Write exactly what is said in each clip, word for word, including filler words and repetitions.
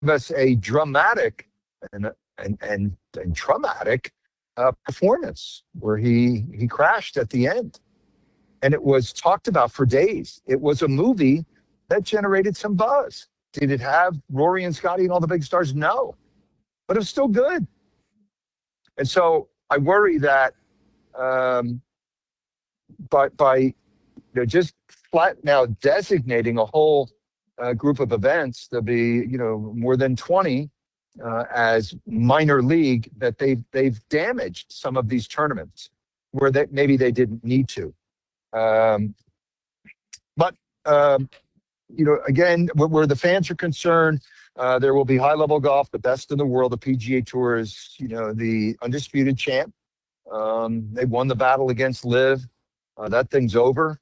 us a dramatic and and and, and traumatic uh, performance where he he crashed at the end, and it was talked about for days. It was a movie that generated some buzz. Did it have Rory and Scotty and all the big stars? No, but it was still good. And so I worry that um, by by you know just flat now designating a whole uh, group of events to be you know more than twenty uh, as minor league, that they've they've damaged some of these tournaments where that maybe they didn't need to. Um, but um, you know, again, where, where the fans are concerned, uh, there will be high-level golf, the best in the world. The P G A Tour is, you know, the undisputed champ. Um, they won the battle against Liv. Uh, that thing's over.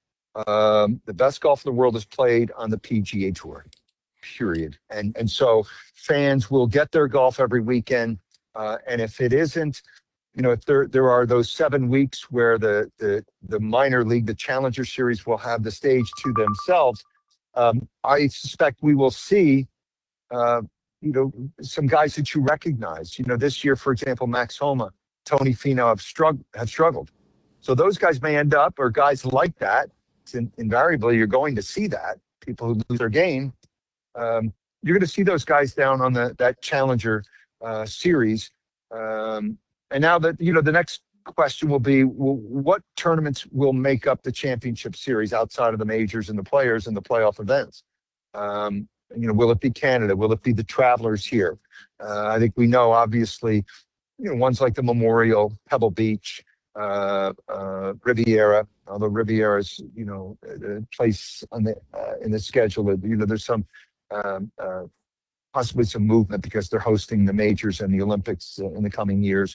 Um, the best golf in the world is played on the P G A Tour, period. And and so fans will get their golf every weekend. Uh, and if it isn't, you know, if there there are those seven weeks where the the the minor league, the Challenger Series, will have the stage to themselves, um, I suspect we will see, uh, you know, some guys that you recognize. You know, this year, for example, Max Homa, Tony Finau have struggled. Have struggled. So those guys may end up, or guys like that. In, invariably, you're going to see that people who lose their game. Um, you're going to see those guys down on the that Challenger uh, Series. Um, and now that you know, the next question will be, well, what tournaments will make up the championship series outside of the majors and the players and the playoff events? Um, you know, will it be Canada? Will it be the Travelers here? Uh, I think we know, obviously, you know, ones like the Memorial, Pebble Beach, uh, uh, Riviera. Although Riviera's, you know, a place on the uh, in the schedule, you know, there's some um, uh, possibly some movement because they're hosting the majors and the Olympics uh, in the coming years.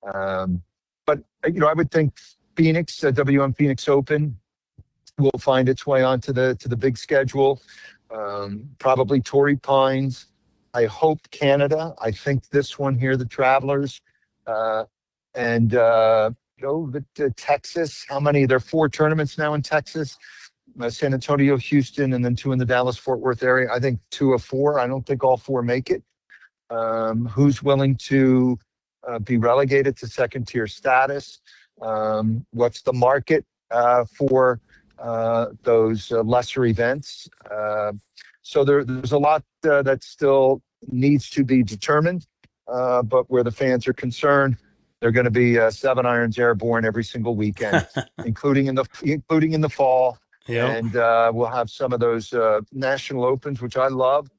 Um, but you know, I would think Phoenix, uh, W M Phoenix Open, will find its way onto the to the big schedule. Um, probably Torrey Pines. I hope Canada. I think this one here, the Travelers, uh, and uh, you know, the, uh, Texas. How many? There are four tournaments now in Texas. Uh, San Antonio, Houston, and then two in the Dallas-Fort Worth area. I think two of four. I don't think all four make it. Um, who's willing to uh, be relegated to second-tier status? Um, what's the market uh, for uh, those uh, lesser events? Uh, so there, there's a lot uh, that still needs to be determined. Uh, but where the fans are concerned, they're going to be uh, seven irons airborne every single weekend, including in the including in the fall. Yep. And uh, we'll have some of those uh, national opens, which I love.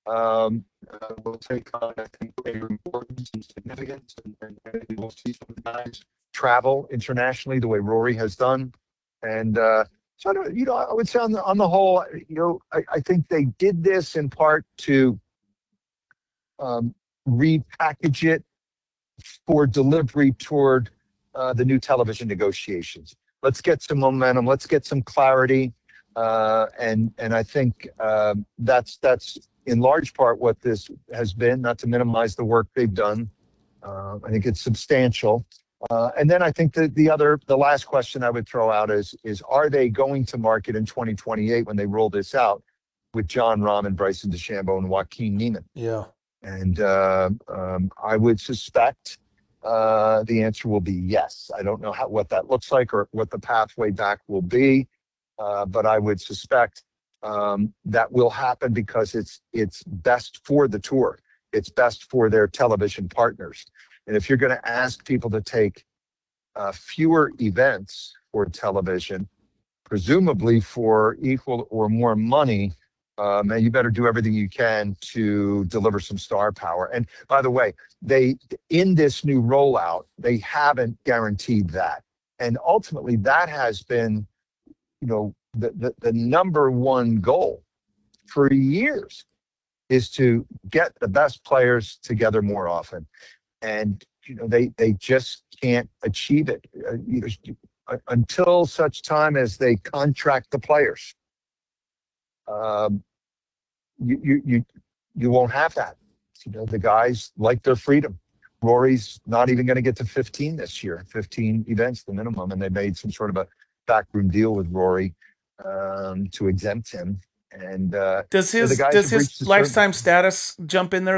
Um, uh, we'll take on, I think, greater importance and significance, and, and maybe we'll see some guys travel internationally the way Rory has done. And uh, so, I don't, you know, I would say on the, on the whole, you know, I, I think they did this in part to um, repackage it for delivery toward uh, the new television negotiations. Let's get some momentum. Let's get some clarity, uh, and and I think um, that's that's in large part what this has been. Not to minimize the work they've done, uh, I think it's substantial. Uh, and then I think that the other, the last question I would throw out is is are they going to market in twenty twenty-eight when they roll this out with Jon Rahm and Bryson DeChambeau and Joaquin Niemann? Yeah. And uh, um, I would suspect uh, the answer will be yes. I don't know how, what that looks like or what the pathway back will be, uh, but I would suspect um, that will happen because it's it's best for the tour. It's best for their television partners. And if you're going to ask people to take uh, fewer events for television, presumably for equal or more money, Um, and you better do everything you can to deliver some star power. And by the way, they in this new rollout, they haven't guaranteed that. And ultimately, that has been, you know, the, the, the number one goal for years is to get the best players together more often. And, you know, they, they just can't achieve it uh, you know, until such time as they contract the players. Um, You, you you you won't have that. You know, the guys like their freedom. Rory's not even going to get to fifteen this year. fifteen events, the minimum, and they made some sort of a backroom deal with Rory um, to exempt him. And uh, Does yeah, the his guys does have his reached a certain lifetime status jump in there